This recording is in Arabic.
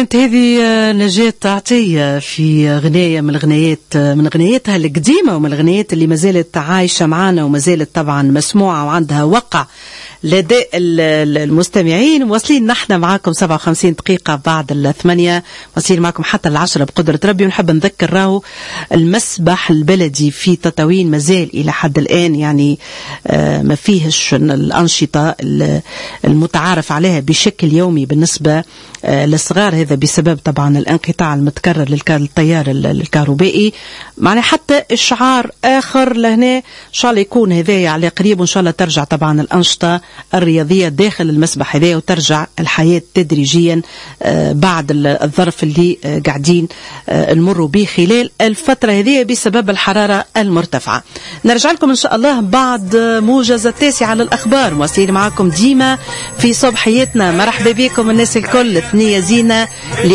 كانت هذه نجاة عطية في غناية من غناياتها القديمة ومن الغنايات اللي ما زالت عايشة معنا وما زالت طبعا مسموعة وعندها وقع لدى المستمعين. واصلين نحن معاكم 57 دقيقة بعد 8، واصلين معكم حتى 10 بقدرة ربي. ونحب نذكر راهو المسبح البلدي في تطاوين مازال إلى حد الآن يعني ما فيهش الأنشطة المتعارف عليها بشكل يومي بالنسبة للصغار، هذا بسبب طبعا الانقطاع المتكرر للتيار الكهربائي. معنا حتى إشعار آخر لهنا إن شاء الله يكون هذا على قريب، وإن شاء الله ترجع طبعا الأنشطة الرياضية داخل المسبح هذا وترجع الحياة تدريجيا بعد الظرف اللي قاعدين نمروا به خلال الفترة هذه بسبب الحرارة المرتفعة. نرجع لكم إن شاء الله بعد موجز 9 للأخبار. مواصلين معكم ديما في صبحيتنا. مرحبا بكم الناس الكل. ثنية زينة